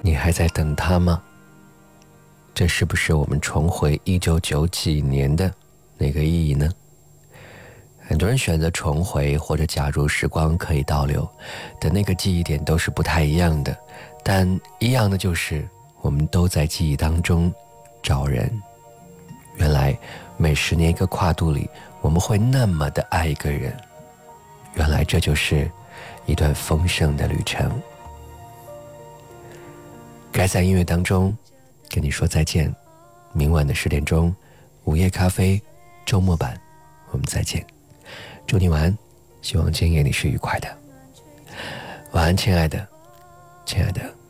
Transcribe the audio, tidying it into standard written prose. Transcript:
你还在等他吗？这是不是我们重回1990几年的那个意义呢？很多人选择重回，或者假如时光可以倒流的那个记忆点都是不太一样的，但一样的就是我们都在记忆当中找人。原来每10年一个跨度里，我们会那么的爱一个人，原来这就是一段丰盛的旅程。该在音乐当中跟你说再见，明晚的10点钟，午夜咖啡周末版，我们再见。祝你晚安，希望今夜你是愉快的。晚安，亲爱的，亲爱的。